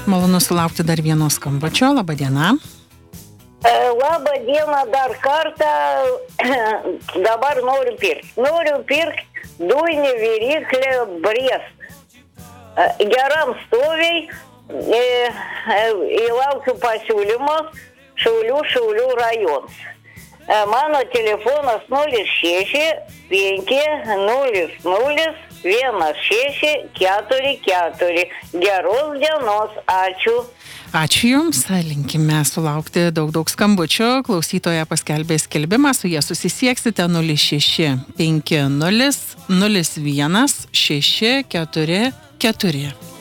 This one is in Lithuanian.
Malonu sulaukti dar vieno skambučio. Labą dieną. Labą dieną dar kartą. Dabar noriu pirkti dujinį viryklę Brest. Geram stoviai įlaukiu pasiūlymus Šiaulių rajonas. Mano telefonas 06-00-1644. Geros dienos, ačiū. Ačiū Jums, linkime sulaukti daug skambučių. Klausytoja paskelbė skelbimą, su jie susisieksite 0650 01 644.